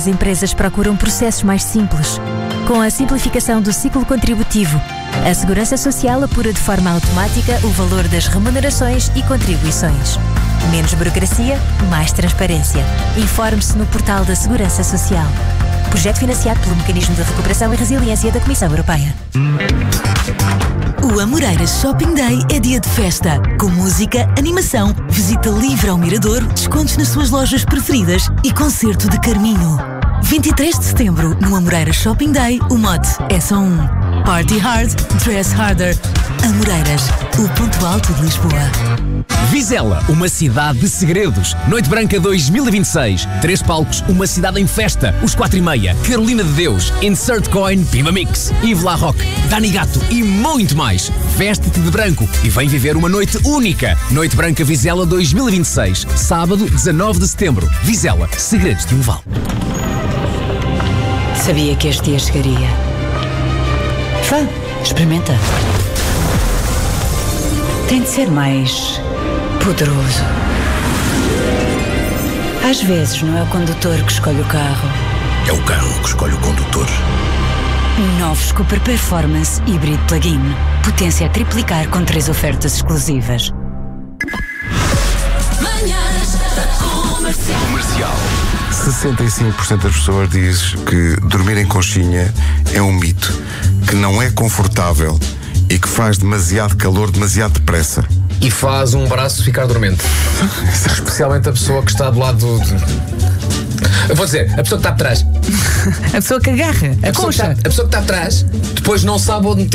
As empresas procuram processos mais simples. Com a simplificação do ciclo contributivo, a Segurança Social apura de forma automática o valor das remunerações e contribuições. Menos burocracia, mais transparência. Informe-se no portal da Segurança Social. Projeto financiado pelo Mecanismo de Recuperação e Resiliência da Comissão Europeia. O Amoreiras Shopping Day é dia de festa, com música, animação, visita livre ao Mirador, descontos nas suas lojas preferidas e concerto de Carminho. 23 de setembro, no Amoreiras Shopping Day, o mote é só um. Party hard, dress harder. Amoreiras, o ponto alto de Lisboa. Vizela, uma cidade de segredos. Noite Branca 2026. 3 palcos, uma cidade em festa. Os 4:30. Carolina de Deus, Insert Coin, Pima Mix, Yves La Rock, Dani Gato e muito mais. Veste-te de branco e vem viver uma noite única. Noite Branca Vizela 2026. Sábado, 19 de setembro. Vizela, segredos de um vale. Sabia que este dia chegaria. Vá, experimenta. Tem de ser mais poderoso. Às vezes não é o condutor que escolhe o carro. É o carro que escolhe o condutor. Novos Cooper Performance Hybrid Plug-in. Potência a triplicar com 3 ofertas exclusivas. Comercial. 65% das pessoas diz que dormir em conchinha é um mito, que não é confortável e que faz demasiado calor demasiado depressa. E faz um braço ficar dormente. Especialmente a pessoa que está do lado Eu vou dizer, a pessoa que está atrás. A pessoa que agarra, a concha. A pessoa que está atrás, depois não sabe onde